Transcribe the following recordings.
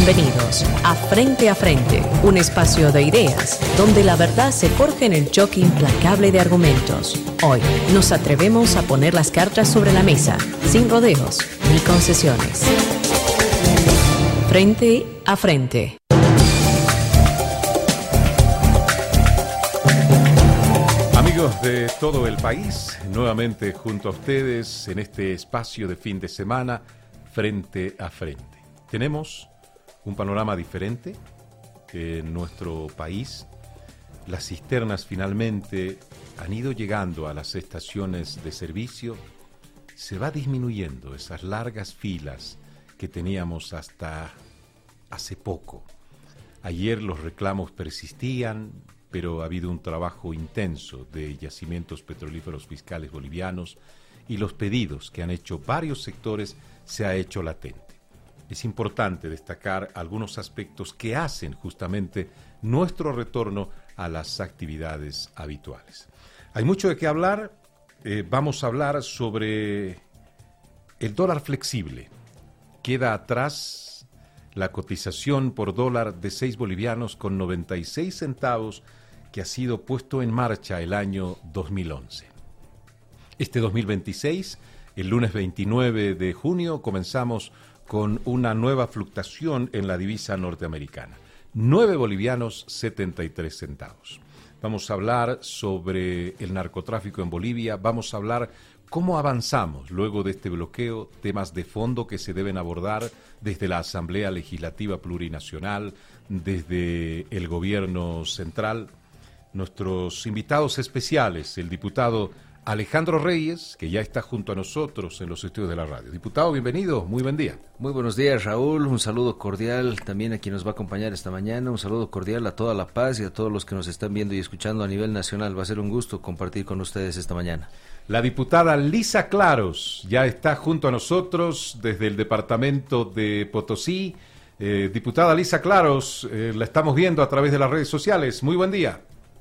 Bienvenidos a Frente, un espacio de ideas donde la verdad se forja en el choque implacable de argumentos. Hoy nos atrevemos a poner las cartas sobre la mesa, sin rodeos ni concesiones. Frente. Amigos de todo el país, nuevamente junto a ustedes en este espacio de fin de semana, Frente. Tenemos un panorama diferente en nuestro país. Las cisternas finalmente han ido llegando a las estaciones de servicio. Se va disminuyendo esas largas filas que teníamos hasta hace poco. Ayer los reclamos persistían, pero ha habido un trabajo intenso de yacimientos petrolíferos fiscales bolivianos y los pedidos que han hecho varios sectores se ha hecho latente. Es importante destacar algunos aspectos que hacen justamente nuestro retorno a las actividades habituales. Hay mucho de qué hablar. Vamos a hablar sobre el dólar flexible. Queda atrás la cotización por dólar de 6 bolivianos con 96 centavos que ha sido puesto en marcha el año 2011. Este 2026, el lunes 29 de junio, comenzamos con una nueva fluctuación en la divisa norteamericana. 9 bolivianos 73 centavos. Vamos a hablar sobre el narcotráfico en Bolivia, vamos a hablar cómo avanzamos luego de este bloqueo, temas de fondo que se deben abordar desde la Asamblea Legislativa Plurinacional, desde el gobierno central. Nuestros invitados especiales, el diputado Alejandro Reyes, que ya está junto a nosotros en los estudios de la radio. Diputado, bienvenido, muy buen día. Muy buenos días, Raúl, un saludo cordial también a quien nos va a acompañar esta mañana, un saludo cordial a toda La Paz y a todos los que nos están viendo y escuchando a nivel nacional. Va a ser un gusto compartir con ustedes esta mañana. La diputada Lisa Claros ya está junto a nosotros desde el departamento de Potosí. Diputada Lisa Claros, la estamos viendo a través de las redes sociales. Muy buen día.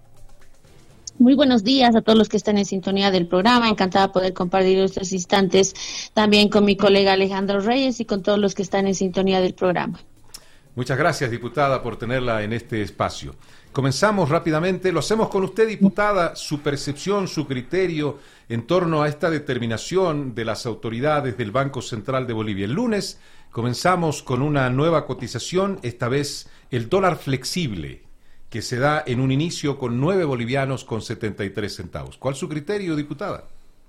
Muy buenos días a todos los que están en sintonía del programa. Encantada de poder compartir estos instantes también con mi colega Alejandro Reyes y con todos los que están en sintonía del programa. Muchas gracias, diputada, por tenerla en este espacio. Comenzamos rápidamente. Lo hacemos con usted, diputada, su percepción, su criterio en torno a esta determinación de las autoridades del Banco Central de Bolivia. El lunes comenzamos con una nueva cotización, esta vez el dólar flexible, que se da en un inicio con 9 bolivianos con 73 centavos. ¿Cuál es su criterio, diputada?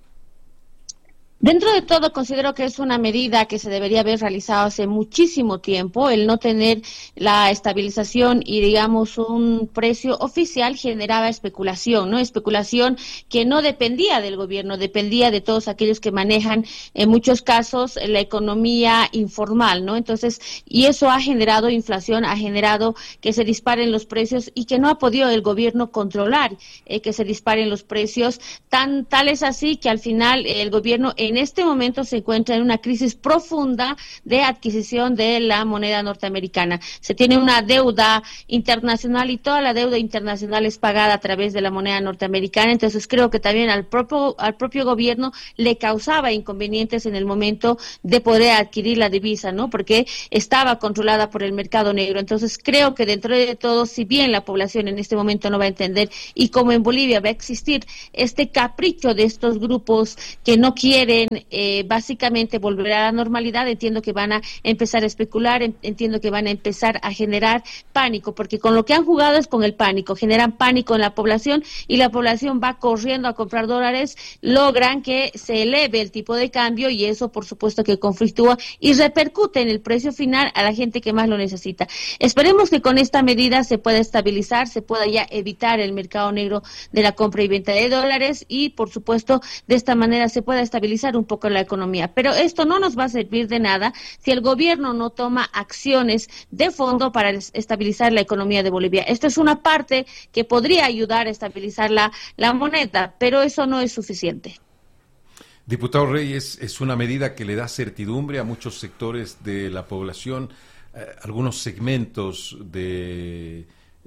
Dentro de todo, considero que es una medida que se debería haber realizado hace muchísimo tiempo. El no tener la estabilización y, digamos, un precio oficial generaba especulación, ¿no? Especulación que no dependía del gobierno, dependía de todos aquellos que manejan, en muchos casos, la economía informal, ¿no? Entonces, y eso ha generado inflación, ha generado que se disparen los precios y que no ha podido el gobierno controlar que se disparen los precios. Tal es así que al final el gobierno en este momento se encuentra en una crisis profunda de adquisición de la moneda norteamericana. Se tiene una deuda internacional y toda la deuda internacional es pagada a través de la moneda norteamericana, entonces creo que también al propio gobierno le causaba inconvenientes en el momento de poder adquirir la divisa, ¿no? Porque estaba controlada por el mercado negro. Entonces creo que dentro de todo, si bien la población en este momento no va a entender y como en Bolivia va a existir este capricho de estos grupos que no quieren básicamente volver a la normalidad, entiendo que van a empezar a especular, entiendo que van a empezar a generar pánico, porque con lo que han jugado es con el pánico, generan pánico en la población y la población va corriendo a comprar dólares, logran que se eleve el tipo de cambio y eso por supuesto que conflictúa y repercute en el precio final a la gente que más lo necesita. Esperemos que con esta medida se pueda estabilizar, se pueda ya evitar el mercado negro de la compra y venta de dólares y por supuesto de esta manera se pueda estabilizar un poco la economía. Pero esto no nos va a servir de nada si el gobierno no toma acciones de fondo para estabilizar la economía de Bolivia. Esto es una parte que podría ayudar a estabilizar la moneda, pero eso no es suficiente. Diputado Reyes, es una medida que le da certidumbre a muchos sectores de la población, algunos segmentos de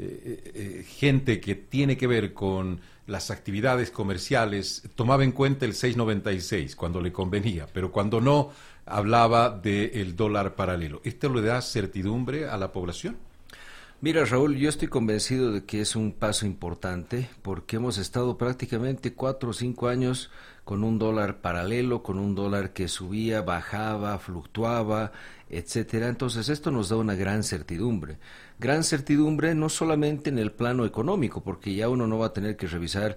gente que tiene que ver con las actividades comerciales tomaba en cuenta el 6.96 cuando le convenía, pero cuando no hablaba del dólar paralelo. ¿Esto le da certidumbre a la población? Mira, Raúl, yo estoy convencido de que es un paso importante porque hemos estado prácticamente 4 o 5 años con un dólar paralelo, con un dólar que subía, bajaba, fluctuaba, etcétera. Entonces esto nos da una gran certidumbre no solamente en el plano económico, porque ya uno no va a tener que revisar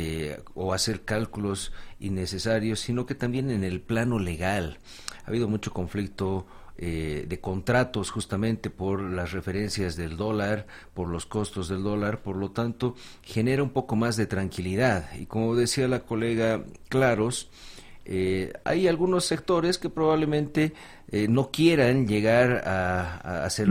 o hacer cálculos innecesarios, sino que también en el plano legal. Ha habido mucho conflicto de contratos justamente por las referencias del dólar, por los costos del dólar, por lo tanto genera un poco más de tranquilidad. Y como decía la colega Claros, hay algunos sectores que probablemente no quieran llegar a hacer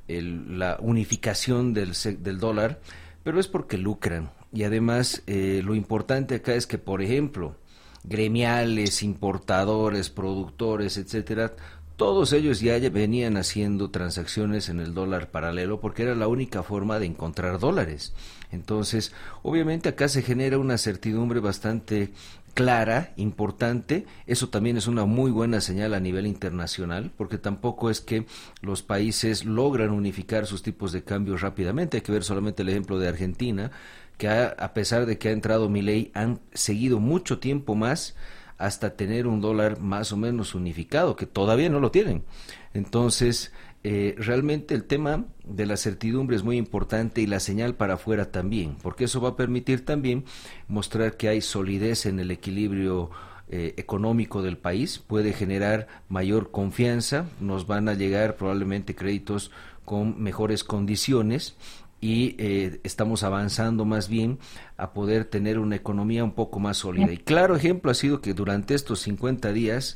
la unificación del dólar, pero es porque lucran. Y además lo importante acá es que, por ejemplo, gremiales, importadores, productores, etcétera, todos ellos ya venían haciendo transacciones en el dólar paralelo porque era la única forma de encontrar dólares. Entonces, obviamente acá se genera una certidumbre bastante clara, importante. Eso también es una muy buena señal a nivel internacional, porque tampoco es que los países logran unificar sus tipos de cambio rápidamente. Hay que ver solamente el ejemplo de Argentina, que a pesar de que ha entrado Milei, han seguido mucho tiempo más hasta tener un dólar más o menos unificado, que todavía no lo tienen. Entonces, realmente el tema de la certidumbre es muy importante y la señal para afuera también, porque eso va a permitir también mostrar que hay solidez en el equilibrio económico del país, puede generar mayor confianza, nos van a llegar probablemente créditos con mejores condiciones, y estamos avanzando más bien a poder tener una economía un poco más sólida. Y claro ejemplo ha sido que durante estos 50 días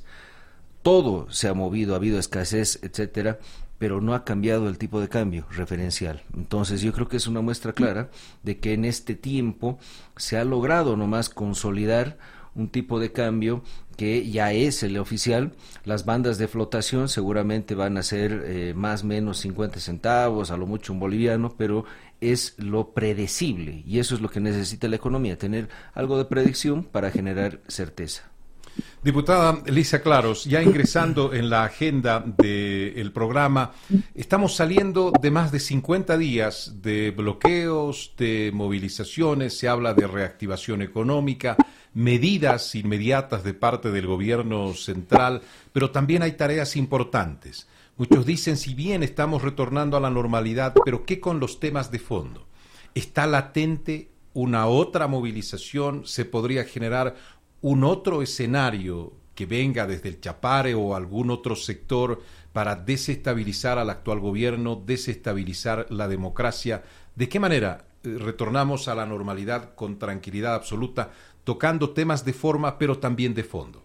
todo se ha movido, ha habido escasez, etcétera, pero no ha cambiado el tipo de cambio referencial. Entonces yo creo que es una muestra clara de que en este tiempo se ha logrado nomás consolidar un tipo de cambio que ya es el oficial. Las bandas de flotación seguramente van a ser más o menos 50 centavos, a lo mucho un boliviano, pero es lo predecible y eso es lo que necesita la economía, tener algo de predicción para generar certeza. Diputada Lisa Claros, ya ingresando en la agenda del programa, estamos saliendo de más de 50 días de bloqueos, de movilizaciones, se habla de reactivación económica, medidas inmediatas de parte del gobierno central, pero también hay tareas importantes. Muchos dicen, si bien estamos retornando a la normalidad, pero ¿qué con los temas de fondo? ¿Está latente una otra movilización? ¿Se podría generar un otro escenario que venga desde el Chapare o algún otro sector para desestabilizar al actual gobierno, desestabilizar la democracia? ¿De qué manera retornamos a la normalidad con tranquilidad absoluta, tocando temas de forma pero también de fondo?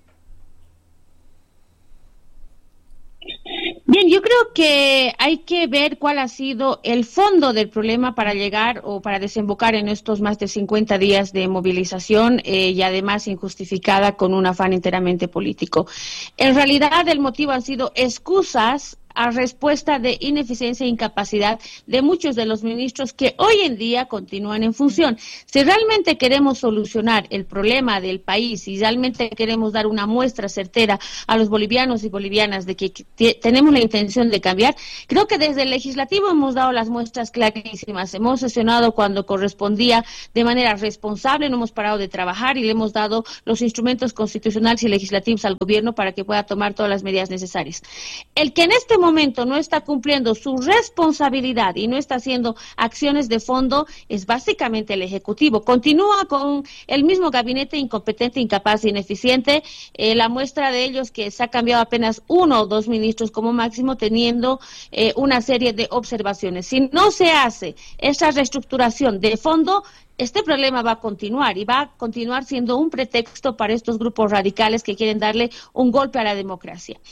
Bien, yo creo que hay que ver cuál ha sido el fondo del problema para llegar o para desembocar en estos más de 50 días de movilización y además injustificada con un afán enteramente político. En realidad el motivo han sido excusas a respuesta de ineficiencia e incapacidad de muchos de los ministros que hoy en día continúan en función. Si realmente queremos solucionar el problema del país y realmente queremos dar una muestra certera a los bolivianos y bolivianas de que tenemos la intención de cambiar, creo que desde el legislativo hemos dado las muestras clarísimas. Hemos sesionado cuando correspondía de manera responsable, no hemos parado de trabajar y le hemos dado los instrumentos constitucionales y legislativos al gobierno para que pueda tomar todas las medidas necesarias. El que en este momento no está cumpliendo su responsabilidad y no está haciendo acciones de fondo es básicamente el Ejecutivo. Continúa con el mismo gabinete incompetente, incapaz e ineficiente. La muestra de ellos que se ha cambiado apenas 1 o 2 ministros como máximo, teniendo una serie de observaciones. Si no se hace esa reestructuración de fondo, este problema va a continuar y va a continuar siendo un pretexto para estos grupos radicales que quieren darle un golpe a la democracia.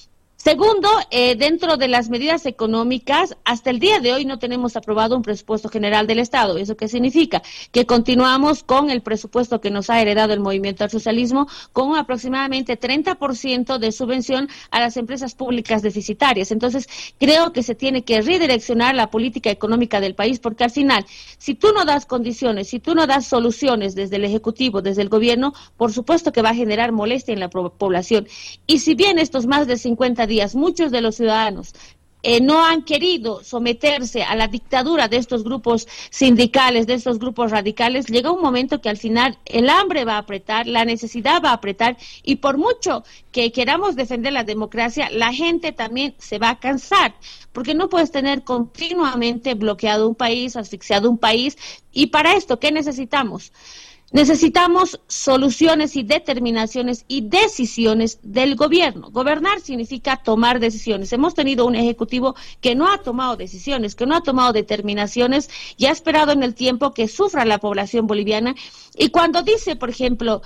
Segundo, dentro de las medidas económicas, hasta el día de hoy no tenemos aprobado un presupuesto general del Estado. ¿Eso qué significa? Que continuamos con el presupuesto que nos ha heredado el movimiento al socialismo, con aproximadamente 30% de subvención a las empresas públicas deficitarias. Entonces, creo que se tiene que redireccionar la política económica del país, porque al final, si tú no das condiciones, si tú no das soluciones desde el Ejecutivo, desde el gobierno, por supuesto que va a generar molestia en la población. Y si bien estos más de 50 días, muchos de los ciudadanos no han querido someterse a la dictadura de estos grupos sindicales, de estos grupos radicales, llega un momento que al final el hambre va a apretar, la necesidad va a apretar, y por mucho que queramos defender la democracia, la gente también se va a cansar, porque no puedes tener continuamente bloqueado un país, asfixiado un país, y para esto, ¿qué necesitamos? Necesitamos soluciones y determinaciones y decisiones del gobierno. Gobernar significa tomar decisiones. Hemos tenido un ejecutivo que no ha tomado decisiones, que no ha tomado determinaciones y ha esperado en el tiempo que sufra la población boliviana. Y cuando dice, por ejemplo,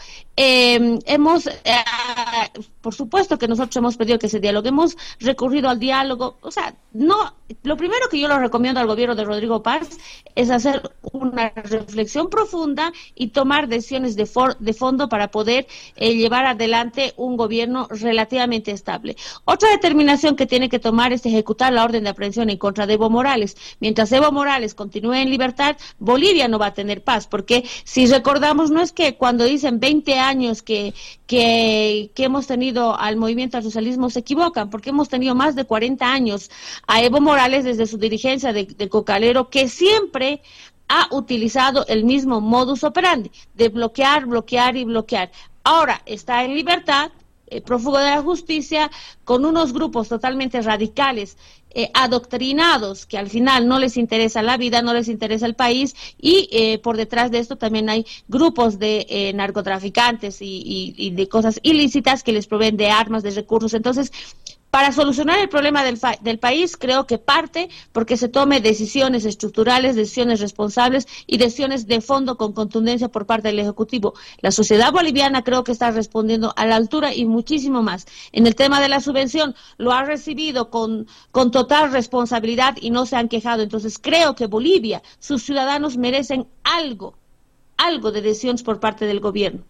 por supuesto que nosotros hemos pedido que se dialogue, hemos recurrido al diálogo, o sea, no, lo primero que yo le recomiendo al gobierno de Rodrigo Paz es hacer una reflexión profunda y tomar decisiones de fondo para poder llevar adelante un gobierno relativamente estable. Otra determinación que tiene que tomar es ejecutar la orden de aprehensión en contra de Evo Morales. Mientras Evo Morales continúe en libertad, Bolivia no va a tener paz, porque si recordamos, no es que cuando dicen 20 años que hemos tenido al movimiento al socialismo, se equivocan, porque hemos tenido más de 40 años a Evo Morales desde su dirigencia de cocalero, que siempre ha utilizado el mismo modus operandi de bloquear, bloquear y bloquear. Ahora está en libertad, prófugo de la justicia, con unos grupos totalmente radicales, adoctrinados, que al final no les interesa la vida, no les interesa el país, y por detrás de esto también hay grupos de narcotraficantes y de cosas ilícitas que les proveen de armas, de recursos. Entonces, para solucionar el problema del país, creo que parte porque se tome decisiones estructurales, decisiones responsables y decisiones de fondo con contundencia por parte del Ejecutivo. La sociedad boliviana creo que está respondiendo a la altura y muchísimo más. En el tema de la subvención, lo ha recibido con total responsabilidad y no se han quejado. Entonces, creo que Bolivia, sus ciudadanos merecen algo de decisiones por parte del gobierno.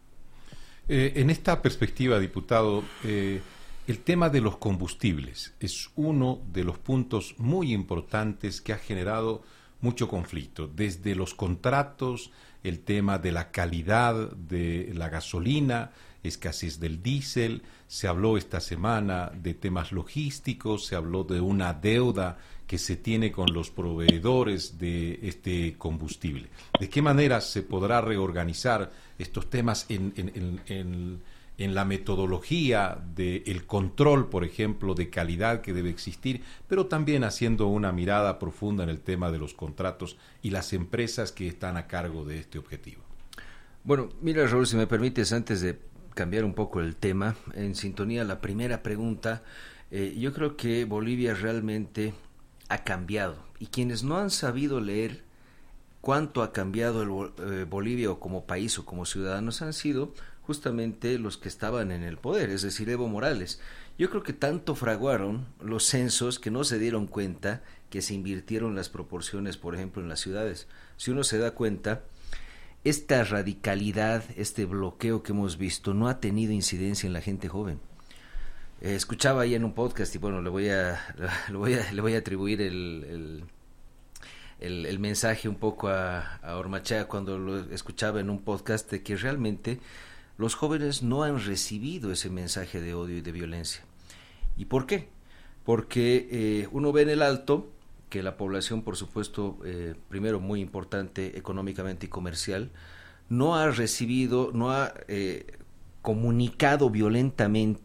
En esta perspectiva, diputado, el tema de los combustibles es uno de los puntos muy importantes que ha generado mucho conflicto, desde los contratos, el tema de la calidad de la gasolina, escasez del diésel, se habló esta semana de temas logísticos, se habló de una deuda que se tiene con los proveedores de este combustible. ¿De qué manera se podrá reorganizar estos temas en la metodología del control, por ejemplo, de calidad que debe existir, pero también haciendo una mirada profunda en el tema de los contratos y las empresas que están a cargo de este objetivo? Bueno, mira, Raúl, si me permites, antes de cambiar un poco el tema, en sintonía la primera pregunta, yo creo que Bolivia realmente ha cambiado, y quienes no han sabido leer cuánto ha cambiado Bolivia o como país o como ciudadanos han sido justamente los que estaban en el poder, es decir, Evo Morales. Yo creo que tanto fraguaron los censos que no se dieron cuenta que se invirtieron las proporciones, por ejemplo, en las ciudades. Si uno se da cuenta, esta radicalidad, este bloqueo que hemos visto no ha tenido incidencia en la gente joven. Escuchaba ahí en un podcast, y bueno, le voy a atribuir el mensaje un poco a Ormachea cuando lo escuchaba en un podcast, de que realmente los jóvenes no han recibido ese mensaje de odio y de violencia. ¿Y por qué? Porque uno ve en el Alto que la población, por supuesto, primero muy importante económicamente y comercial, no ha recibido, no ha comunicado violentamente